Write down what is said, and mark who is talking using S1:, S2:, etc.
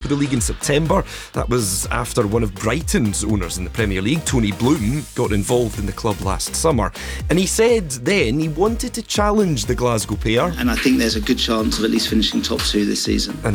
S1: the league in September. That was after one of Brighton's owners in the Premier League, Tony Bloom, got involved in the club last summer. And he said then he wanted to challenge the Glasgow pair.
S2: And I think there's a good chance of at least finishing top two this season.
S1: And